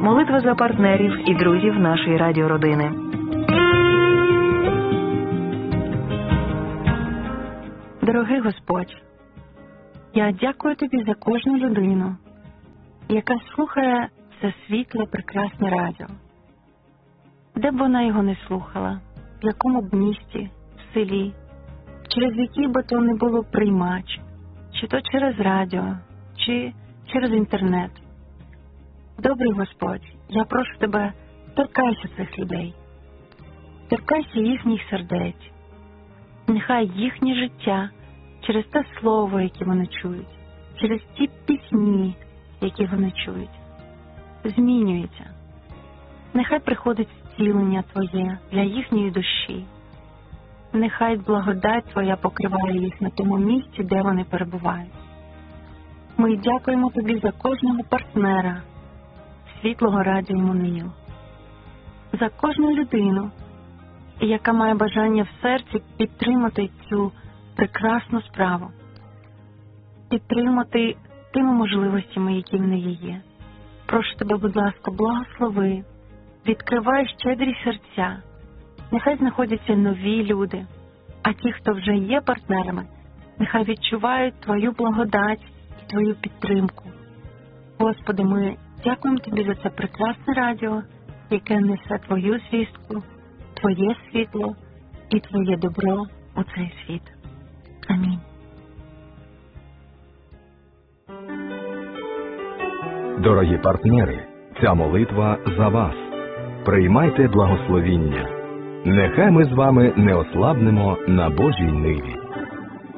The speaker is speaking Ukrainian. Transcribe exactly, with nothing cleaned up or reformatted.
молитва за партнерів і друзів нашої радіородини. Дорогий Господь, я дякую Тобі за кожну людину, яка слухає це світле, прекрасне радіо. Де б вона його не слухала, в якому б місті, в селі, через який би то не було приймач, чи то через радіо, чи через інтернет. Добрий Господь, я прошу Тебе, торкайся цих людей, торкайся їхніх сердець. Нехай їхнє життя через те слово, яке вони чують, через ті пісні, які вони чують, змінюється. Нехай приходить зцілення Твоє для їхньої душі. Нехай благодать Твоя покриває їх на тому місці, де вони перебувають. Ми дякуємо Тобі за кожного партнера Світлого Радіо Іммануїл, за кожну людину, яка має бажання в серці підтримати цю прекрасну справу, підтримати тими можливостями, які в неї є. Прошу Тебе, будь ласка, благослови, відкривай щедрі серця. Нехай знаходяться нові люди, а ті, хто вже є партнерами, нехай відчувають Твою благодать і Твою підтримку. Господи, ми дякуємо Тобі за це прекрасне радіо, яке несе Твою звістку, Твоє світло і Твоє добро у цей світ. Амінь. Дорогі партнери, ця молитва за вас. Приймайте благословіння. Нехай ми з вами не ослабнемо на Божій ниві.